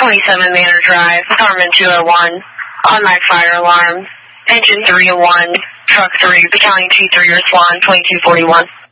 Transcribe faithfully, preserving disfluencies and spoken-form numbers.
twenty-seven Manor Drive, Harmon two oh one. Automatic fire alarm. Engine three oh one. Truck three, Battalion two three, Swan, twenty-two forty-one.